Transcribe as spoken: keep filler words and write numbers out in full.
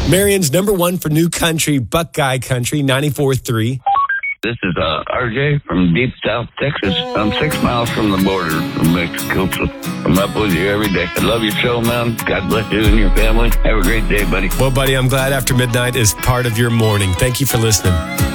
Marion's number one for new country, Buckeye Country, ninety-four three. This is uh, R J from deep South Texas. I'm six miles from the border from Mexico, so I'm up with you every day. I love your show, man. God bless you and your family. Have a great day, buddy. Well, buddy, I'm glad After Midnight is part of your morning. Thank you for listening.